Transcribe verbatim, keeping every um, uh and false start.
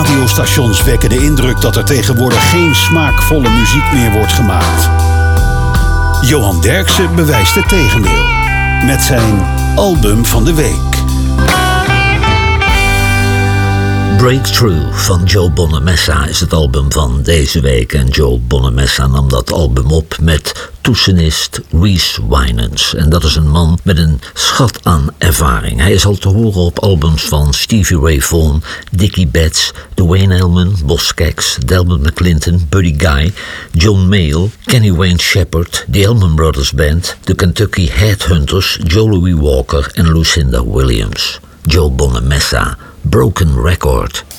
radiostations wekken de indruk dat er tegenwoordig geen smaakvolle muziek meer wordt gemaakt. Johan Derksen bewijst het tegendeel met zijn album van de week. Breakthrough van Joe Bonamessa is het album van deze week. En Joe Bonamessa nam dat album op met toetsenist Reese Winans. En dat is een man met een schat aan ervaring. Hij is al te horen op albums van Stevie Ray Vaughan, Dickie Betts, Duane Allman, Boz Scaggs, Delbert McClinton, Buddy Guy, John Mayall, Kenny Wayne Shepherd, The Allman Brothers Band, de Kentucky Headhunters, Joe Louis Walker en Lucinda Williams. Joe Bonamessa, Broken Record.